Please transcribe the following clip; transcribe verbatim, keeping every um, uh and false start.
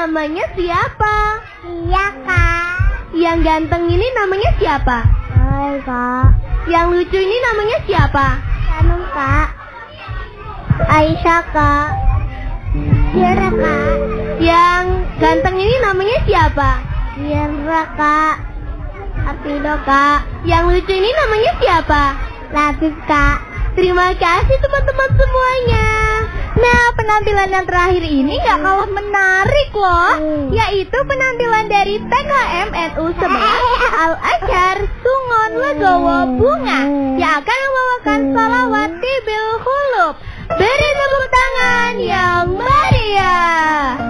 namanya siapa? Iya, Kak. Yang ganteng ini namanya siapa? Hai, Kak. Yang lucu ini namanya siapa? Hanum, Kak. Aisyah, Kak. Tiara, Kak. Yang ganteng ini namanya siapa? Tiara, Kak. Apido, Kak. Yang lucu ini namanya siapa? Latif, Kak. Terima kasih teman-teman semuanya. Nah, penampilan yang terakhir ini gak kalah menarik loh, Hmm. yaitu penampilan dari P K M N U sebelas Al-Azhar Sungon Legowo Bunga yang akan membawakan salawat Tibil Khulub. Beri tepuk tangan yang meriah.